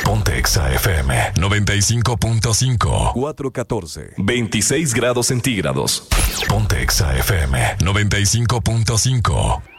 Ponte Exa FM 95.5. 414. 26 grados centígrados. Ponte Exa FM 95.5.